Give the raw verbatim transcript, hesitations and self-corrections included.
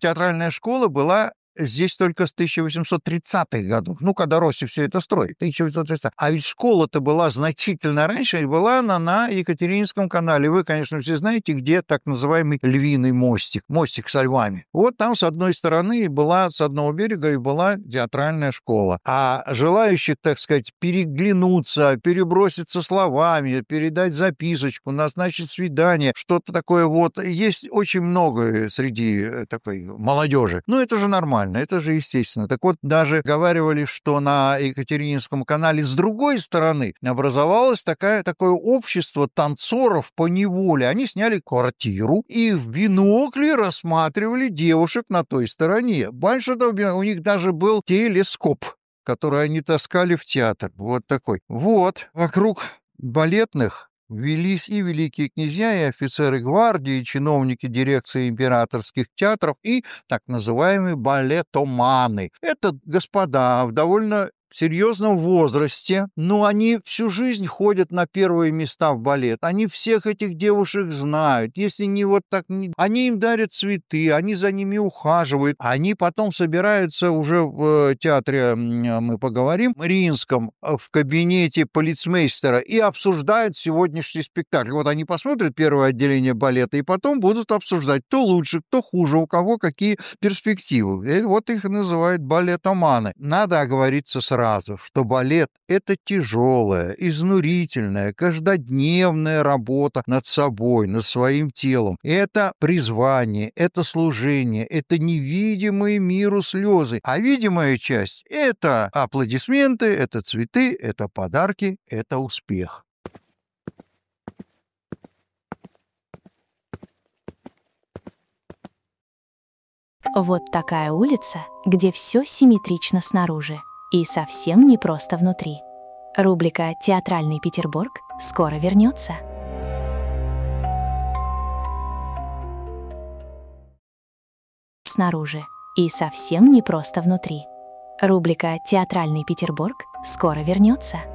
театральная школа была здесь только с тысяча восемьсот тридцатых годов, ну, когда Росси все это строит, тысяча восемьсот тридцатый. А ведь школа-то была значительно раньше, и была она на Екатерининском канале. Вы, конечно, все знаете, где так называемый Львиный мостик, мостик со львами. Вот там с одной стороны была, с одного берега и была театральная школа. А желающих, так сказать, переглянуться, переброситься словами, передать записочку, назначить свидание, что-то такое вот, есть очень много среди такой молодежи. Ну, это же нормально. Это же естественно. Так вот, даже говаривали, что на Екатерининском канале с другой стороны образовалось такое, такое общество танцоров по неволе. Они сняли квартиру и в бинокле рассматривали девушек на той стороне. Больше того, у них даже был телескоп, который они таскали в театр. Вот такой. Вот. Вокруг балетных велись и великие князья, и офицеры гвардии, и чиновники дирекции императорских театров, и так называемые балетоманы. Это господа в довольно серьезном возрасте, но они всю жизнь ходят на первые места в балет. Они всех этих девушек знают. Если не вот так, не... они им дарят цветы, они за ними ухаживают. Они потом собираются уже в театре, мы поговорим, Мариинском, в кабинете полицмейстера и обсуждают сегодняшний спектакль. Вот они посмотрят первое отделение балета и потом будут обсуждать, кто лучше, кто хуже, у кого какие перспективы. И вот их называют балетоманы. Надо оговориться сразу, что балет — это тяжелая, изнурительная, каждодневная работа над собой, над своим телом. Это призвание, это служение, это невидимые миру слезы. А видимая часть — это аплодисменты, это цветы, это подарки, это успех. Вот такая улица, где все симметрично снаружи и совсем не просто внутри. Рубрика «Театральный Петербург» скоро вернется. Снаружи и совсем не просто внутри. Рубрика «Театральный Петербург» скоро вернется.